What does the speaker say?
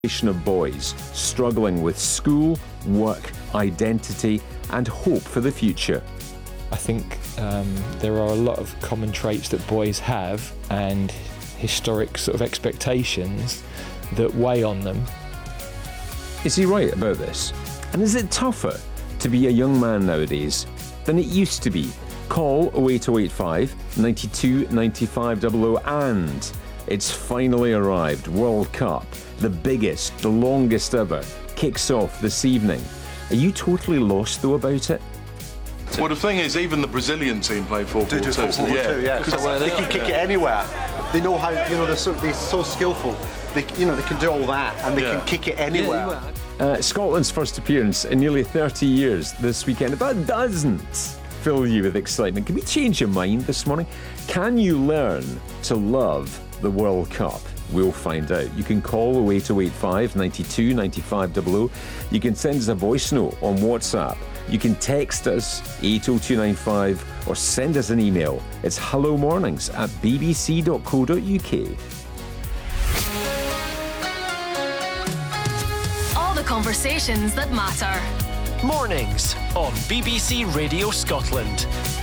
Of boys struggling with school, work, identity, and hope for the future. I think there are a lot of common traits that boys have and historic sort of expectations that weigh on them. Is he right about this? And is it tougher to be a young man nowadays than it used to be? Call 08085 92 95 00 and it's finally arrived. World Cup, the biggest, the longest ever, kicks off this evening. Are you totally lost though about it? Well, the thing is, even the Brazilian team play 4-4-2. Yeah, because they can kick it anywhere. They know how, they're so skillful. They can do all that and they can kick it anywhere. Scotland's first appearance in nearly 30 years this weekend. If that doesn't fill you with excitement, can we change your mind this morning? Can you learn to love the World Cup? We'll find out. You can call 08085 92 95 00. You can send us a voice note on WhatsApp. You can text us 80295 or send us an email. It's hellomornings@bbc.co.uk. All the conversations that matter. Mornings on BBC Radio Scotland.